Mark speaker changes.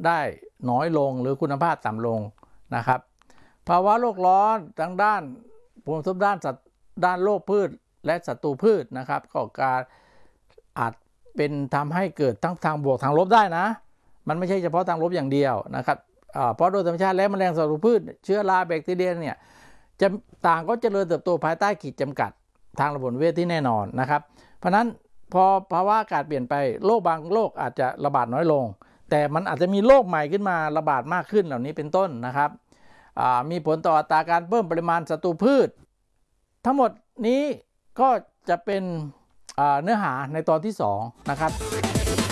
Speaker 1: ได้น้อยลงหรือคุณภาพต่ำลงนะครับภาวะโลกร้อนทางด้านภูมิทัศน์ด้านโรคพืชและศัตรูพืชนะครับก็การอาจเป็นทำให้เกิดทั้งทางบวกทางลบได้นะมันไม่ใช่เฉพาะทางลบอย่างเดียวนะครับเพราะโดยธรรมชาติแล้วแมลงศัตรูพืชเชื้อราแบคทีเรียเนี่ยจะต่างก็เจริญเติบโตภายใต้ขีดจำกัดทางระบบนิเวศที่แน่นอนนะครับเพราะนั้นพอภาวะอากาศเปลี่ยนไปโรคบางโรคอาจจะระบาดน้อยลงแต่มันอาจจะมีโรคใหม่ขึ้นมาระบาดมากขึ้นเหล่านี้เป็นต้นนะครับมีผลต่ออัตราการเพิ่มปริมาณศัตรูพืชทั้งหมดนี้ก็จะเป็นเนื้อหาในตอนที่2นะครับ